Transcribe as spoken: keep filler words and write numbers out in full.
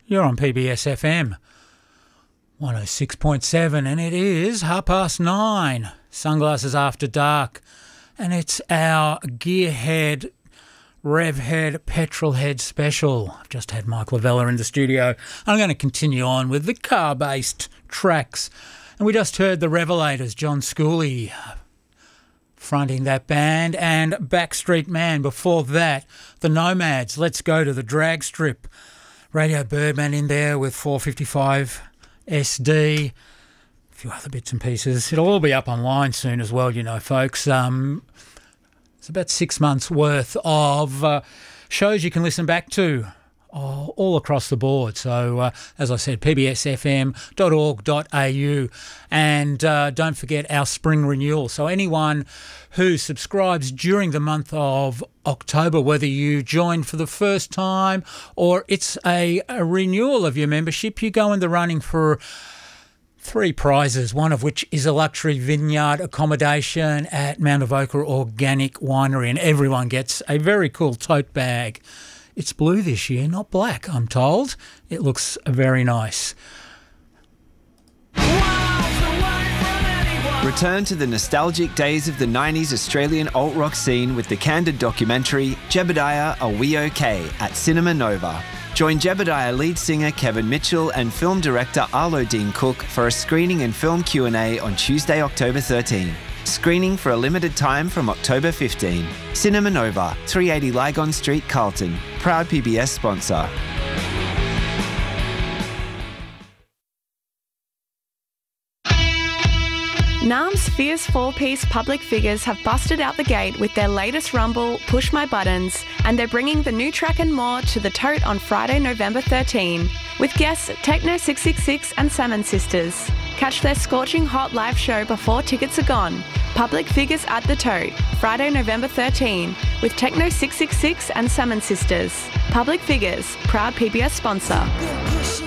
You're on P B S F M one oh six point seven and it is half past nine. Sunglasses After Dark. And it's our Gearhead, Revhead, Petrolhead special. I've just had Mike Lavella in the studio. I'm going to continue on with the car-based tracks. And we just heard the Revelators, John Schooley fronting that band, and Backstreet Man. Before that, the Nomads, Let's Go to the Drag Strip. Radio Birdman in there with four fifty-five S D, a few other bits and pieces. It'll all be up online soon as well, you know, folks. Um, it's about six months' worth of uh, shows you can listen back to all, all across the board. So, uh, as I said, p b s f m dot org dot a u. And uh, don't forget our spring renewal. So anyone who subscribes during the month of October, whether you join for the first time or it's a, a renewal of your membership, you go in the running for three prizes, one of which is a luxury vineyard accommodation at Mount Avoca Organic Winery, and everyone gets a very cool tote bag. It's blue this year, not black, I'm told. It looks very nice. Return to the nostalgic days of the nineties Australian alt-rock scene with the candid documentary Jebediah Are We OK? At Cinema Nova. Join Jebediah lead singer Kevin Mitchell and film director Arlo Dean Cook for a screening and film Q and A on Tuesday, October thirteenth. Screening for a limited time from October fifteenth. Cinema Nova, three eighty Lygon Street, Carlton. Proud P B S sponsor. NAM's fierce four-piece Public Figures have busted out the gate with their latest rumble, Push My Buttons, and they're bringing the new track and more to the Tote on Friday, November thirteenth, with guests Techno six six six and Salmon Sisters. Catch their scorching hot live show before tickets are gone. Public Figures at the Tote, Friday, November thirteenth, with Techno six six six and Salmon Sisters. Public Figures, proud P B S sponsor.